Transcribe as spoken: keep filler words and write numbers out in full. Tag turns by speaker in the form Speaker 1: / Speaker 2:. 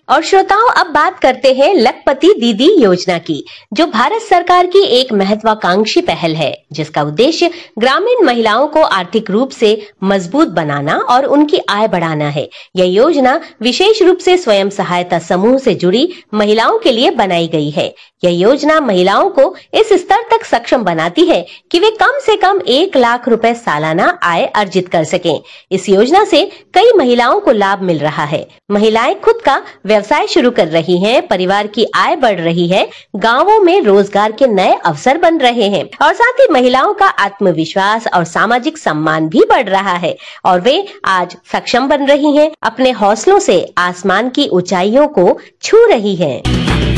Speaker 1: और श्रोताओं, अब बात करते हैं लखपति दीदी योजना की, जो भारत सरकार की एक महत्वाकांक्षी पहल है, जिसका उद्देश्य ग्रामीण महिलाओं को आर्थिक रूप से मजबूत बनाना और उनकी आय बढ़ाना है। यह योजना विशेष रूप से स्वयं सहायता समूह से जुड़ी महिलाओं के लिए बनाई गई है। यह योजना महिलाओं को इस स्तर तक सक्षम बनाती है कि वे कम से कम एक लाख रुपए सालाना आय अर्जित कर सकें। इस योजना से कई महिलाओं को लाभ मिल रहा है। महिलाएं खुद का व्यवसाय शुरू कर रही हैं, परिवार की आय बढ़ रही है, गांवों में रोजगार के नए अवसर बन रहे हैं और साथ ही महिलाओं का आत्मविश्वास और सामाजिक सम्मान भी बढ़ रहा है और वे आज सक्षम बन रही हैं, अपने हौसलों से आसमान की ऊंचाइयों को छू रही हैं।